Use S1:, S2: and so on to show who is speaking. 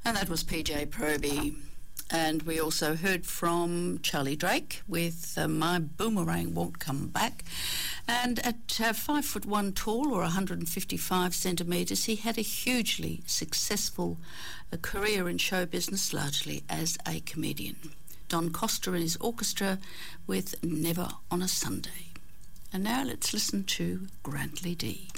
S1: And that was PJ Proby. And we also heard from Charlie Drake with My Boomerang Won't Come Back. And at 5'1" tall, or 155 centimetres, he had a hugely successful career in show business, largely as a comedian. Don Costa and his orchestra with Never on a Sunday. And now let's listen to Grantley Dee.